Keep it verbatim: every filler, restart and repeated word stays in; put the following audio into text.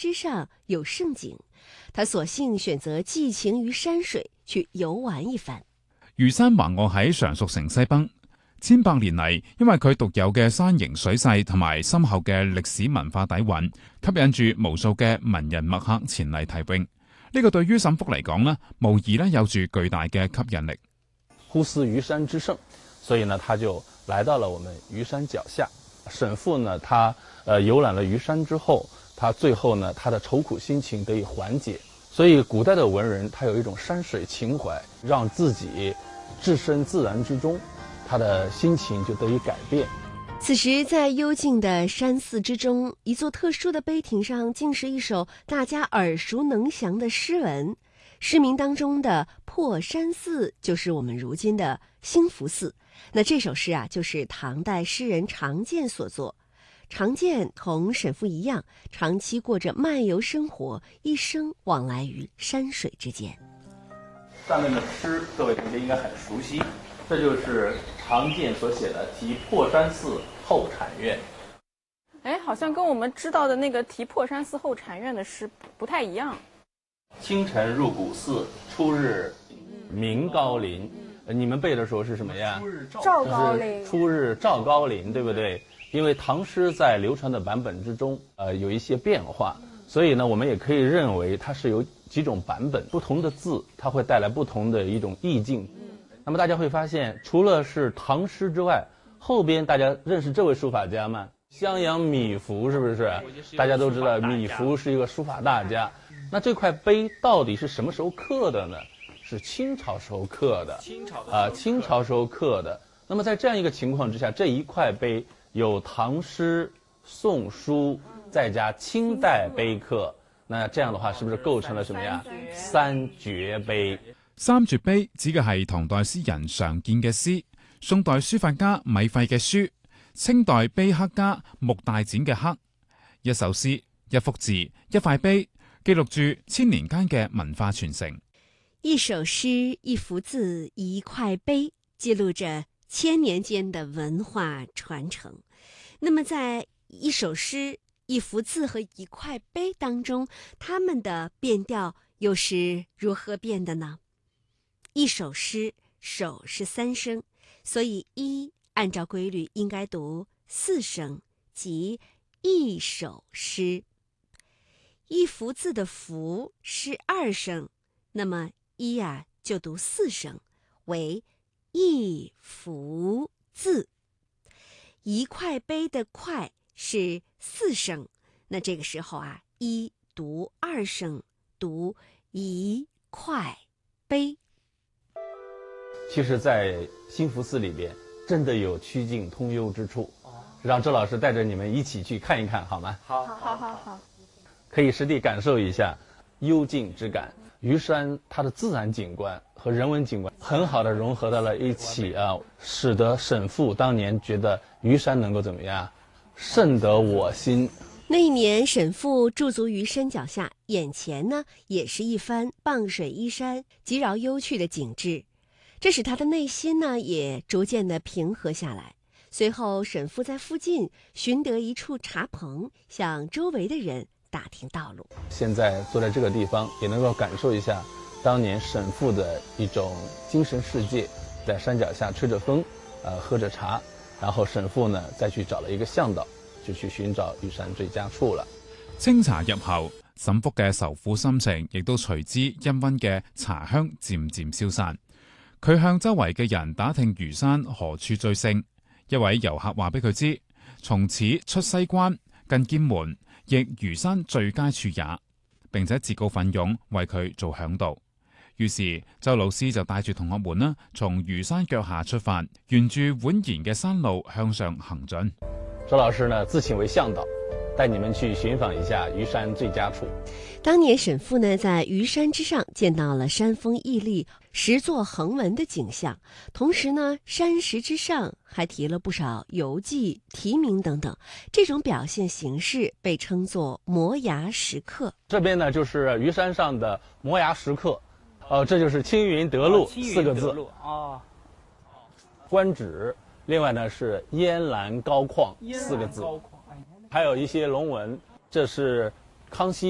之上有胜景，他索性選擇寄情於山水，去遊玩一番。 魚山橫臥喺常熟城西北，千百年嚟，因為佢獨有嘅山形水勢同埋深厚嘅歷史文化底蘊，吸引住無數嘅文人墨客前嚟題詠。呢、這個對於沈復嚟講呢，無疑呢有住巨大嘅吸引力。 呼思魚山之勝，所以呢，他就來到了我們魚山腳下。沈復呢，他呃遊覽了魚山之後，他最後呢，他的愁苦心情得以緩解。所以古代的文人，他有一種山水情懷，讓自己置身自然之中，他的心情就得以改變。 此時在幽靜的山寺之中，一座特殊的碑亭上，竟是一首大家耳熟能詳的詩文。詩名當中的破山寺就是我們如今的興福寺。那這首詩啊，就是唐代詩人常建所作。常建同沈復一樣，長期過着漫遊生活，一生往來於山水之間。 上面的詩，各位同學應該很熟悉，這就是常建所寫的題破山寺後禪院。 哎，好像跟我們知道的那個題破山寺後禪院的詩不太一樣。 清晨入古寺，初日明高林。你們背的時候是什麼呀？ 趙高林。 初日趙高林，對不對？因為唐詩在流傳的版本之中，呃，有一些變化，所以呢，我們也可以認為它是有幾種版本，不同的字，它會帶來不同的一種意境。那麼大家會發現，除了是唐詩之外，後邊大家認識這位書法家嗎？襄陽米芾，是不是？大家都知道米芾是一個書法大家。那這塊碑到底是什麼時候刻的呢？是清朝時候刻的。清朝啊，清朝時候刻的。那麼在這樣一個情況之下，這一塊碑有唐詩、宋書，再加清代碑刻，那這樣的話，是不是構成了什麼呀？三絕碑。 三絕碑指嘅係唐代詩人常見嘅詩，宋代書法家米芾嘅書，清代碑刻家穆大展嘅刻。一首詩、一幅字、一塊碑，記錄住千年間嘅文化傳承。 一首詩、一幅字、一塊碑，記錄着千年間的文化傳承。那麼在一首詩、一幅字和一塊碑當中，它們的變調又是如何變的呢？一首詩，首是三聲，所以一按照規律應該讀四聲，即一首詩。一幅字的幅是二聲，那麼一啊就讀四聲，為一幅字。一塊碑的塊是四聲，那這個時候啊，一讀二聲，讀一塊碑。 其實在興福寺裏邊真的有曲徑通幽之處，讓周老師帶着你們一起去看一看好嗎？ 好好好好， 可以實地感受一下幽靜之感。魚山它的自然景觀和人文景觀很好的融合到了一起啊，使得沈復當年覺得魚山能夠怎麼樣，勝得我心。 那一年沈復駐足於山腳下，眼前呢也是一番傍水依山、極饒幽趣的景致，這使他的內心呢也逐漸的平和下來。隨後沈復在附近尋得一處茶棚，向周圍的人打聽道路。 現在坐在這個地方，也能夠感受一下當年沈復的一種精神世界，在山腳下吹着風，呃，喝着茶，然後沈復呢再去找了一個向導，就去尋找魚山最佳處了。 清茶入喉，沈復嘅愁苦心情亦都隨之氤氳嘅茶香漸漸消散。佢向周圍嘅人打聽魚山何處最勝，一位遊客話俾佢知，從此出西關近劍門，亦魚山最佳處也，並且自告奮勇為佢做嚮導。於是周老師就帶住同學們呢，從魚山腳下出發，沿住蜿蜒嘅山路向上行進。 周老師呢自請為向導，帶你們去尋訪一下魚山最佳處。 當年沈復呢在魚山之上見到了山峰屹立、石座橫紋的景象，同時呢山石之上還題了不少遊記、題名等等，這種表現形式被稱作摩崖石刻。 這邊呢就是魚山上的摩崖石刻，呃，這就是青雲德路四個字啊。觀止，另外呢是煙嵐高曠四個字，還有一些龍紋，這是康熙